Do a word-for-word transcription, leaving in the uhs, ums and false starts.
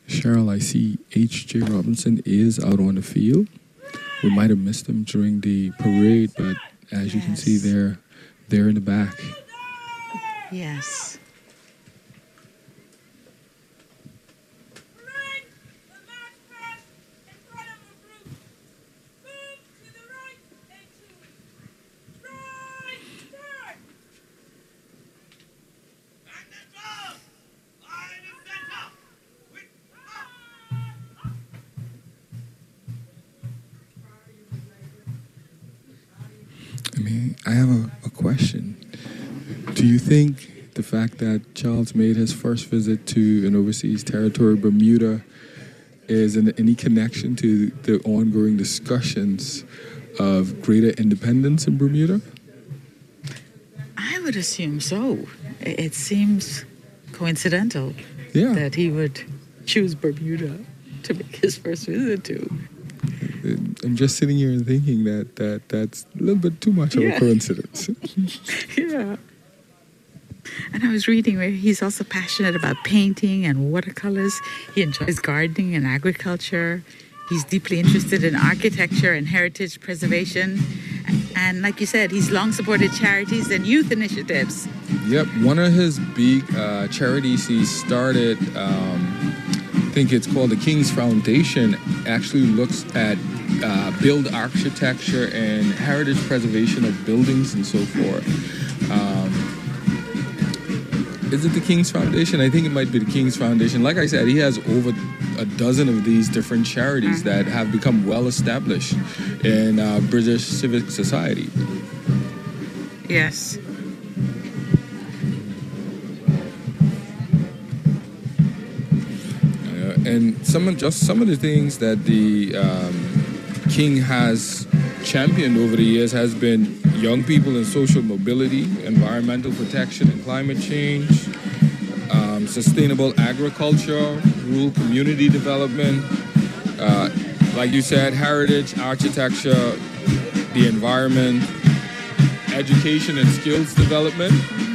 Cheryl, I see H J. Robinson is out on the field. We might have missed him during the parade, but as yes. you can see, they're, they're in the back. Yes. I mean, I have a, a question. Do you think the fact that Charles made his first visit to an overseas territory, Bermuda, is in any connection to the ongoing discussions of greater independence in Bermuda? I would assume so. It seems coincidental yeah. that he would choose Bermuda to make his first visit to. I'm just sitting here and thinking that, that that's a little bit too much of yeah. a coincidence. yeah. And I was reading where he's also passionate about painting and watercolors. He enjoys gardening and agriculture. He's deeply interested in architecture and heritage preservation. And like you said, he's long supported charities and youth initiatives. Yep. One of his big uh, charities he started, um, I think it's called the King's Foundation, actually looks at uh, build architecture and heritage preservation of buildings and so forth. Um, is it the King's Foundation? I think it might be the King's Foundation. Like I said, he has over a dozen of these different charities that have become well established in uh, British civic society. Yes. And some of just some of the things that the um, King has championed over the years has been young people and social mobility, environmental protection and climate change, um, sustainable agriculture, rural community development, uh, like you said, heritage, architecture, the environment, education and skills development.